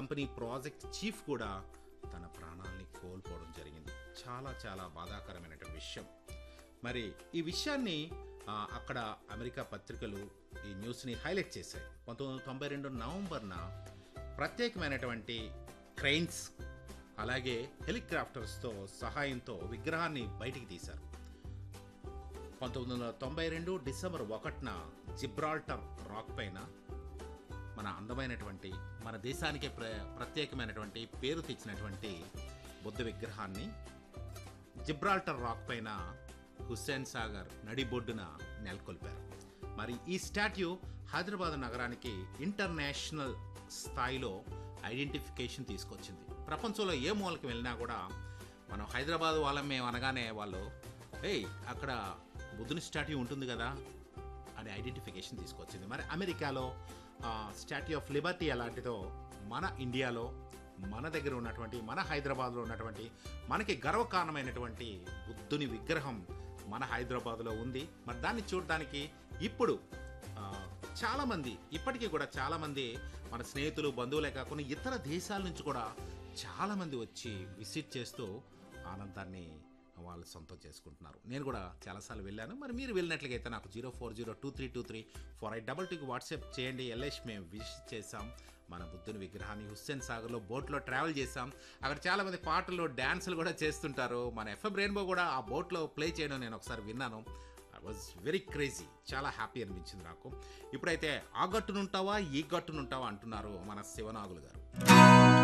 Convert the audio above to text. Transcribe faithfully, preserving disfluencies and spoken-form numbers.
Company project chief కూడా తన ప్రాణాల్ని కోల్పోవడం జరిగింది. చాలా చాలా బాధాకరమైనటువంటి విషయం. మరి ఈ విషయాన్ని ఆ, అక్కడ అమెరికా పత్రికలు ఈ న్యూస్ని హైలైట్ చేశాయి. పంతొమ్మిది వందల తొంభై రెండు నవంబర్న ప్రత్యేకమైనటువంటి క్రెయిన్స్ అలాగే హెలికాప్టర్స్తో సహాయంతో విగ్రహాన్ని బయటికి తీశారు. పంతొమ్మిది వందల తొంభై రెండు డిసెంబర్ ఒకటిన జిబ్రాల్టర్ రాక్ పైన మన అందమైనటువంటి మన దేశానికే ప్ర ప్రత్యేకమైనటువంటి పేరు తెచ్చినటువంటి బుద్ధ విగ్రహాన్ని జిబ్రాల్టర్ రాక్ పైన హుస్సేన్ సాగర్ నడిబొడ్డున నెలకొల్పారు. మరి ఈ స్టాట్యూ హైదరాబాద్ నగరానికి ఇంటర్నేషనల్ స్థాయిలో ఐడెంటిఫికేషన్ తీసుకొచ్చింది. ప్రపంచంలో ఏ మూలకి వెళ్ళినా కూడా మనం హైదరాబాద్ వాళ్ళం మేము అనగానే వాళ్ళు ఏయ్ అక్కడ బుద్ధుని స్టాట్యూ ఉంటుంది కదా అని ఐడెంటిఫికేషన్ తీసుకొచ్చింది. మరి అమెరికాలో స్టాట్యూ ఆఫ్ లిబర్టీ అలాంటిదో మన ఇండియాలో మన దగ్గర ఉన్నటువంటి మన హైదరాబాద్లో ఉన్నటువంటి మనకి గర్వకారణమైనటువంటి బుద్ధుని విగ్రహం మన హైదరాబాద్లో ఉంది. మరి దాన్ని చూడడానికి ఇప్పుడు చాలామంది ఇప్పటికీ కూడా చాలామంది మన స్నేహితులు బంధువులే కాకుండా ఇతర దేశాల నుంచి కూడా చాలామంది వచ్చి విజిట్ చేస్తూ ఆనందాన్ని వాళ్ళు సొంతం చేసుకుంటున్నారు. నేను కూడా చాలాసార్లు వెళ్ళాను. మరి మీరు వెళ్ళినట్లయితే నాకు zero four zero two three two three four eight double టూకి వాట్సాప్ చేయండి. ఎల్ఎస్ మేము విజిట్ చేసాం మన బుద్ధుని విగ్రహాన్ని. హుస్సేన్ సాగర్లో బోట్లో ట్రావెల్ చేసాం. అక్కడ చాలామంది పాటలు డ్యాన్సులు కూడా చేస్తుంటారు. మన ఎఫ్ఎం రెయిన్బో కూడా ఆ బోట్లో ప్లే చేయడం నేను ఒకసారి విన్నాను. I was very crazy. చాలా హ్యాపీ అనిపించింది నాకు. ఇప్పుడైతే ఆ గట్టునుంటావా ఈ గట్టునుంటావా అంటున్నారు మన శివనాగులు గారు.